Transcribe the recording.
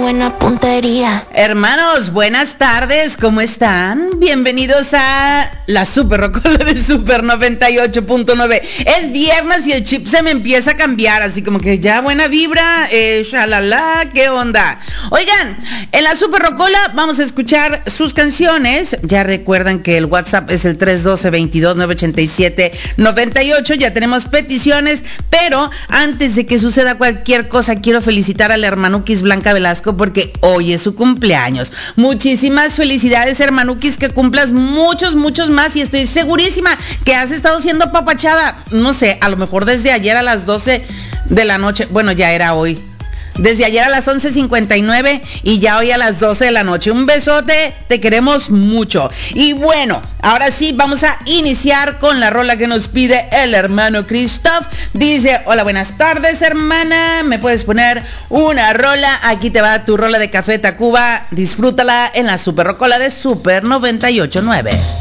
buena puntería. Hermanos, buenas tardes, ¿cómo están? Bienvenidos a la Super Rocola de Super 98.9. Es viernes y el chip se me empieza a cambiar, así como que ya buena vibra, shalala, ¿qué onda? Oigan, en la Super Rocola vamos a escuchar sus canciones. Ya recuerdan que el WhatsApp es el 312-22-987-98. Ya tenemos peticiones, pero antes de que suceda cualquier cosa, quiero felicitar a la hermanuquis Blanca Velasco porque hoy es su cumpleaños. Muchísimas felicidades, hermanuquis, que cumplas muchos más, y estoy segurísima que has estado siendo papachada, no sé, a lo mejor desde ayer a las 12 de la noche, bueno, ya era hoy. Desde ayer a las 11:59 y ya hoy a las 12 de la noche. Un besote, te queremos mucho. Y bueno, ahora sí vamos a iniciar con la rola que nos pide el hermano Christoph. Dice: hola, buenas tardes, hermana, ¿me puedes poner una rola? Aquí te va tu rola de Café Tacuba. Disfrútala en la Super Rocola de Super 98.9.